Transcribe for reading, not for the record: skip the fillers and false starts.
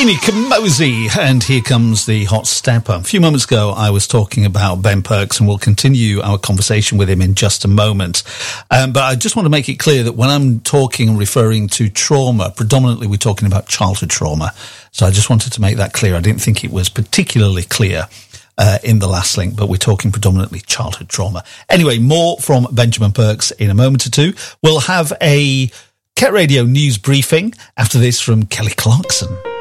Amy Kamosi, and here comes the hot stepper. A few moments ago, I was talking about Ben Perks, and we'll continue our conversation with him in just a moment. But I just want to make it clear that when I'm talking and referring to trauma, predominantly we're talking about childhood trauma. So I just wanted to make that clear. I didn't think it was particularly clear in the last link, but we're talking predominantly childhood trauma. Anyway, more from Benjamin Perks in a moment or two. We'll have a Ket Radio news briefing after this from Kelly Clarkson.